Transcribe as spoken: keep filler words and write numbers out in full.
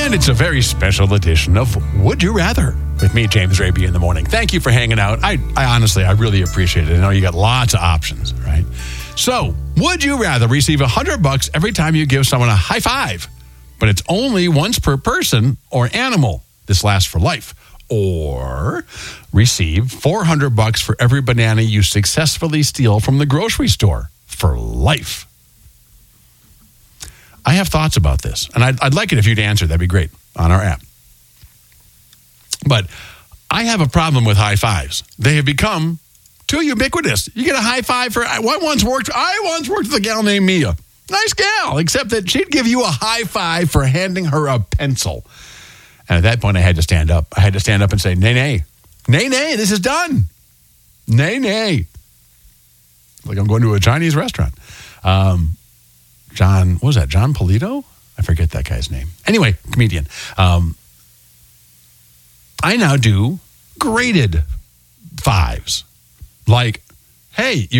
And it's a very special edition of Would You Rather with me, James Raby, in the morning. Thank you for hanging out. I, I honestly, I really appreciate it. I know you got lots of options, right? So, would you rather receive a hundred bucks every time you give someone a high five, but it's only once per person or animal? This lasts for life. Or receive four hundred bucks for every banana you successfully steal from the grocery store for life? I have thoughts about this, and I'd, I'd like it if you'd answer. That'd be great on our app. But I have a problem with high fives. They have become too ubiquitous. You get a high five for, I once worked, I once worked with a gal named Mia. Nice gal, except that she'd give you a high five for handing her a pencil. And at that point, I had to stand up. I had to stand up and say, nay, nay. Nay, nay, this is done. Nay, nay. Like I'm going to a Chinese restaurant. Um... John, what was that? John Polito? I forget that guy's name. Anyway, comedian. Um, I now do graded fives. Like, hey, you